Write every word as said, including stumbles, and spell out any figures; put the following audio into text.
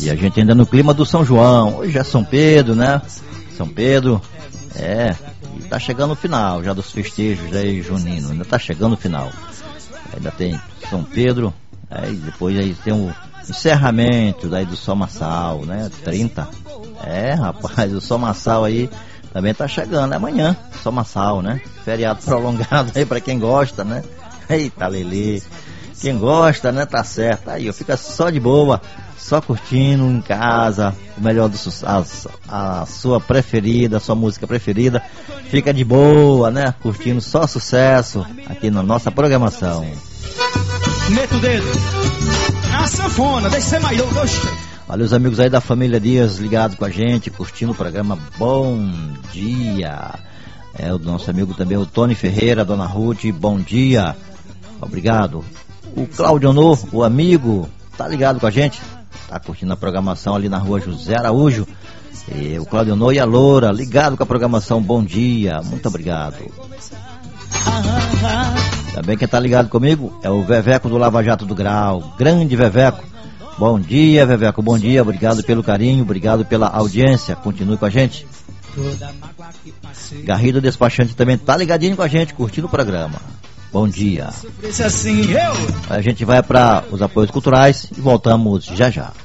E a gente ainda no clima do São João. Hoje é São Pedro, né? São Pedro, é, e tá chegando o final já dos festejos aí juninos, ainda tá chegando o final. Ainda tem São Pedro, aí depois aí tem o encerramento daí do Somassal, né? trinta. É, rapaz, o Somassal aí também tá chegando, é amanhã, Somassal, né? Feriado prolongado aí pra quem gosta, né? Eita, Lelê. Quem gosta, né? Tá certo. Aí, eu fico só de boa, só curtindo em casa, o melhor do sucesso, a sua preferida, a sua música preferida. Fica de boa, né? Curtindo só sucesso aqui na nossa programação. Meta o dedo na sanfona, deixa ser maior, gostei. Olha os amigos aí da família Dias ligados com a gente, curtindo o programa Bom Dia. É o nosso amigo também, o Tony Ferreira, a Dona Ruth, bom dia. Obrigado. O Cláudio Honor, o amigo, tá ligado com a gente? Tá curtindo a programação ali na rua José Araújo. E o Cláudio Honor e a Loura, ligado com a programação Bom Dia. Muito obrigado. Também quem tá ligado comigo é o Veveco do Lava Jato do Grau. Grande Veveco. Bom dia, Veveco, bom dia. Obrigado pelo carinho, obrigado pela audiência. Continue com a gente. Garrido Despachante também tá ligadinho com a gente, curtindo o programa. Bom dia. A gente vai para os apoios culturais e voltamos já já.